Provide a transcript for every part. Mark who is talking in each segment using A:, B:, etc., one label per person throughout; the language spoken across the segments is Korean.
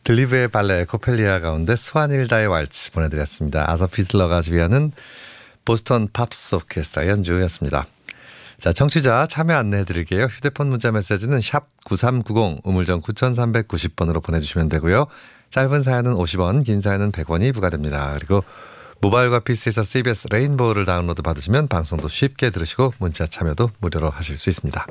A: 들리브의 발레 코펠리아 가운데 스완일다의 왈츠 보내드렸습니다. 아서 피슬러가 지휘하는 보스턴 팝스 오케스트라 연주였습니다. 자, 청취자 참여 안내해드릴게요. 휴대폰 문자 메시지는 샵 9390 우물정 9390번으로 보내주시면 되고요. 짧은 사연은 50원, 긴 사연은 100원이 부과됩니다. 그리고 모바일과 PC에서 CBS 레인보우를 다운로드 받으시면 방송도 쉽게 들으시고 문자 참여도 무료로 하실 수 있습니다.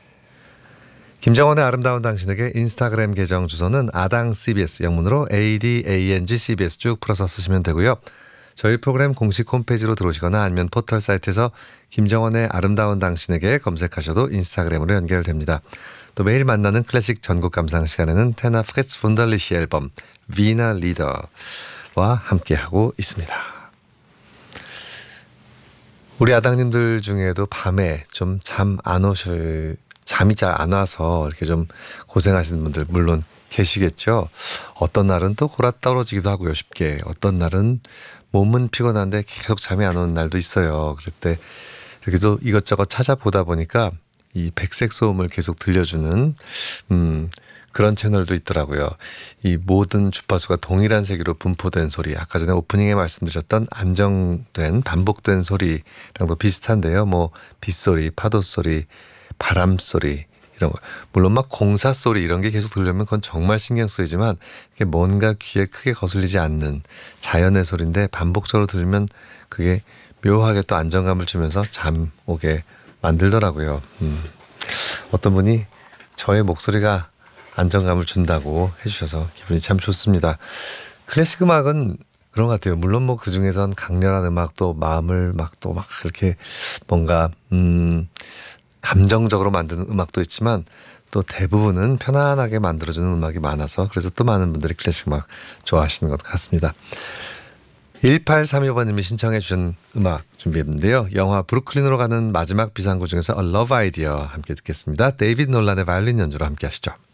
A: 김정원의 아름다운 당신에게 인스타그램 계정 주소는 아당 CBS 영문으로 ADANG CBS 쭉 풀어서 쓰시면 되고요. 저희 프로그램 공식 홈페이지로 들어오시거나 아니면 포털 사이트에서 김정원의 아름다운 당신에게 검색하셔도 인스타그램으로 연결됩니다. 또 매일 만나는 클래식 전곡 감상 시간에는 테나 프리츠 분덜리시 앨범 위나 리더와 함께하고 있습니다. 우리 아당님들 중에도 밤에 좀 잠이 잘 안 와서 이렇게 좀 고생하시는 분들 물론 계시겠죠. 어떤 날은 또 골아 떨어지기도 하고요, 쉽게. 어떤 날은 몸은 피곤한데 계속 잠이 안 오는 날도 있어요. 그럴 때 이렇게 또 이것저것 찾아보다 보니까 이 백색 소음을 계속 들려주는 그런 채널도 있더라고요. 이 모든 주파수가 동일한 세기로 분포된 소리, 아까 전에 오프닝에 말씀드렸던 안정된 반복된 소리랑도 비슷한데요. 뭐 빗소리, 파도소리, 바람소리 이런 거. 물론 막 공사소리 이런 게 계속 들려면 그건 정말 신경 쓰이지만 이게 뭔가 귀에 크게 거슬리지 않는 자연의 소리인데 반복적으로 들으면 그게 묘하게 또 안정감을 주면서 잠 오게 만들더라고요. 어떤 분이 저의 목소리가 안정감을 준다고 해주셔서 기분이 참 좋습니다. 클래식 음악은 그런 것 같아요. 물론 뭐 그중에선 강렬한 음악도 마음을 막 이렇게 뭔가 감정적으로 만드는 음악도 있지만 또 대부분은 편안하게 만들어주는 음악이 많아서 그래서 또 많은 분들이 클래식 음악 좋아하시는 것 같습니다. 1832번님이 신청해 주신 음악 준비했는데요. 영화 브루클린으로 가는 마지막 비상구 중에서 A Love Idea 함께 듣겠습니다. 데이빗 놀란의 바이올린 연주로 함께 하시죠.